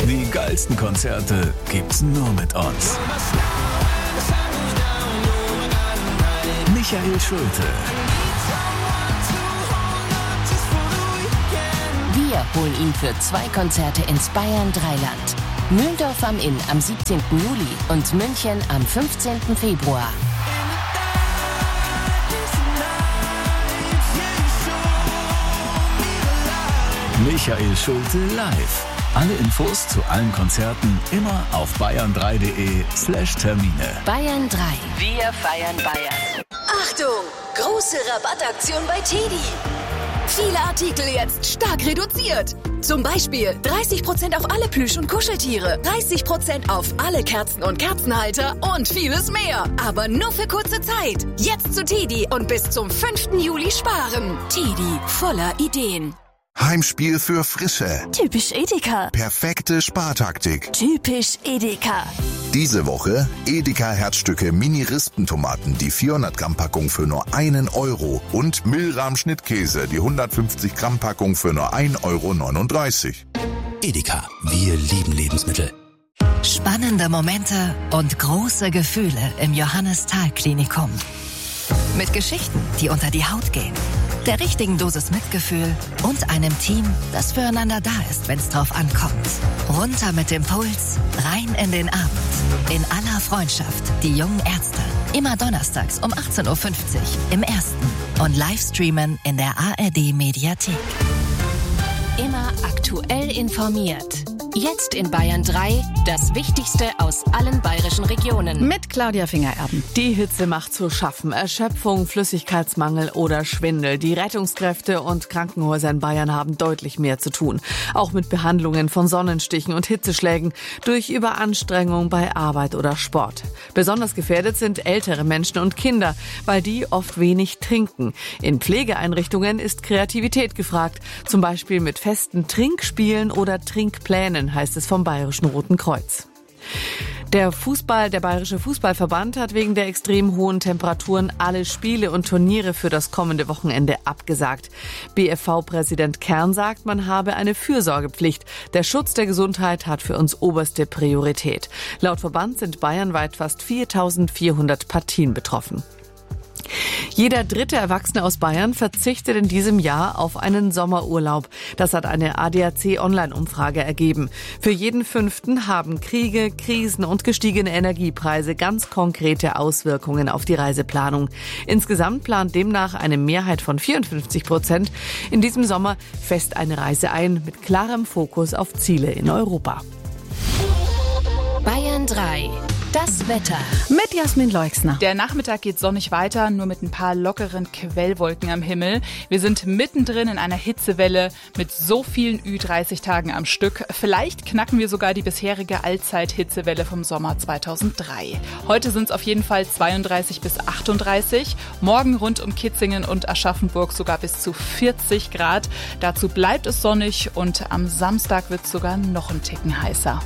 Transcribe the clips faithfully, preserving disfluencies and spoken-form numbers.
Die geilsten Konzerte gibt's nur mit uns. Michael Schulte. Wir holen ihn für zwei Konzerte ins Bayern Dreiland. Mühldorf am Inn am siebzehnten Juli und München am fünfzehnten Februar. Michael Schulte live. Alle Infos zu allen Konzerten immer auf bayern drei punkt de slash Termine. Bayern drei. Wir feiern Bayern. Achtung! Große Rabattaktion bei Teddy. Viele Artikel jetzt stark reduziert. Zum Beispiel dreißig Prozent auf alle Plüsch- und Kuscheltiere, dreißig Prozent auf alle Kerzen und Kerzenhalter und vieles mehr. Aber nur für kurze Zeit. Jetzt zu Teddy und bis zum fünften Juli sparen. Teddy, voller Ideen. Heimspiel für Frische. Typisch Edeka. Perfekte Spartaktik. Typisch Edeka. Diese Woche Edeka Herzstücke Mini-Rispentomaten, die vierhundert Gramm Packung für nur einen Euro und Milram Schnittkäse, die hundertfünfzig Gramm Packung für nur ein Euro neununddreißig. Edeka, wir lieben Lebensmittel. Spannende Momente und große Gefühle im Johannes-Thal-Klinikum. Mit Geschichten, die unter die Haut gehen, der richtigen Dosis Mitgefühl und einem Team, das füreinander da ist, wenn es drauf ankommt. Runter mit dem Puls, rein in den Abend. In aller Freundschaft, die jungen Ärzte. Immer donnerstags um achtzehn Uhr fünfzig im Ersten und Livestreamen in der A R D-Mediathek. Immer aktuell informiert. Jetzt in Bayern drei, das Wichtigste aus allen bayerischen Regionen. Mit Claudia Finger-Erben. Die Hitze macht zu schaffen. Erschöpfung, Flüssigkeitsmangel oder Schwindel. Die Rettungskräfte und Krankenhäuser in Bayern haben deutlich mehr zu tun. Auch mit Behandlungen von Sonnenstichen und Hitzeschlägen durch Überanstrengung bei Arbeit oder Sport. Besonders gefährdet sind ältere Menschen und Kinder, weil die oft wenig trinken. In Pflegeeinrichtungen ist Kreativität gefragt. Zum Beispiel mit festen Trinkspielen oder Trinkplänen, heißt es vom Bayerischen Roten Kreuz. Der Fußball, der Bayerische Fußballverband hat wegen der extrem hohen Temperaturen alle Spiele und Turniere für das kommende Wochenende abgesagt. B F V-Präsident Kern sagt, man habe eine Fürsorgepflicht. Der Schutz der Gesundheit hat für uns oberste Priorität. Laut Verband sind bayernweit fast viertausendvierhundert Partien betroffen. Jeder dritte Erwachsene aus Bayern verzichtet in diesem Jahr auf einen Sommerurlaub. Das hat eine A D A C-Online-Umfrage ergeben. Für jeden Fünften haben Kriege, Krisen und gestiegene Energiepreise ganz konkrete Auswirkungen auf die Reiseplanung. Insgesamt plant demnach eine Mehrheit von vierundfünfzig Prozent in diesem Sommer fest eine Reise ein, mit klarem Fokus auf Ziele in Europa. Bayern drei. Das Wetter. Mit Jasmin Leixner. Der Nachmittag geht sonnig weiter, nur mit ein paar lockeren Quellwolken am Himmel. Wir sind mittendrin in einer Hitzewelle mit so vielen Ü dreißig Tagen am Stück. Vielleicht knacken wir sogar die bisherige Allzeit-Hitzewelle vom Sommer zweitausenddrei. Heute sind es auf jeden Fall zweiunddreißig bis achtunddreißig. Morgen rund um Kitzingen und Aschaffenburg sogar bis zu vierzig Grad. Dazu bleibt es sonnig und am Samstag wird es sogar noch ein Ticken heißer.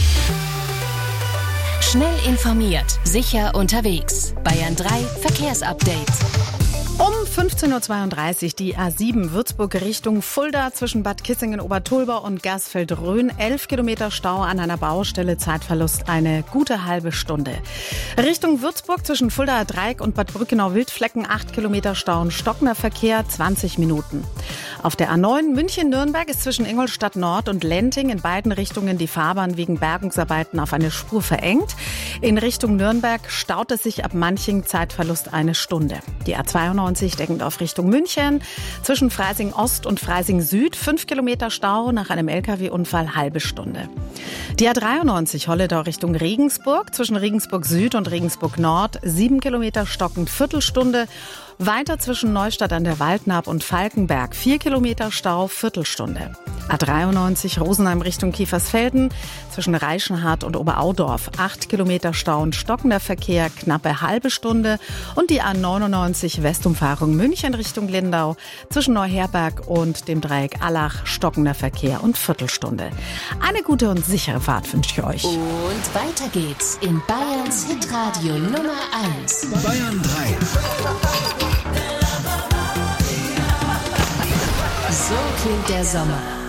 Schnell informiert, sicher unterwegs. Bayern drei Verkehrsupdate. Um fünfzehn Uhr zweiunddreißig die A sieben Würzburg Richtung Fulda zwischen Bad Kissingen-Obertulber und Gersfeld-Rhön. elf Kilometer Stau an einer Baustelle, Zeitverlust eine gute halbe Stunde. Richtung Würzburg zwischen Fuldaer Dreieck und Bad Brückenau-Wildflecken acht Kilometer Stau und stockender Verkehr, zwanzig Minuten. Auf der A neun München-Nürnberg ist zwischen Ingolstadt Nord und Lenting in beiden Richtungen die Fahrbahn wegen Bergungsarbeiten auf eine Spur verengt. In Richtung Nürnberg staut es sich ab Manching, Zeitverlust eine Stunde. Die A zweiundneunzig deckend auf Richtung München. Zwischen Freising Ost und Freising Süd fünf Kilometer Stau, nach einem L K W-Unfall halbe Stunde. Die A dreiundneunzig Holledau Richtung Regensburg. Zwischen Regensburg Süd und Regensburg Nord sieben Kilometer stockend Viertelstunde. Weiter zwischen Neustadt an der Waldnaab und Falkenberg vier Kilometer Stau, Viertelstunde. A dreiundneunzig Rosenheim Richtung Kiefersfelden, zwischen Reichenhart und Oberaudorf acht Kilometer Stau und stockender Verkehr, knappe halbe Stunde. Und die A neunundneunzig Westumfahrung München Richtung Lindau, zwischen Neuherberg und dem Dreieck Allach stockender Verkehr und Viertelstunde. Eine gute und sichere Fahrt wünsche ich euch. Und weiter geht's in Bayerns Hitradio Nummer eins. Bayern drei. So klingt der Sommer.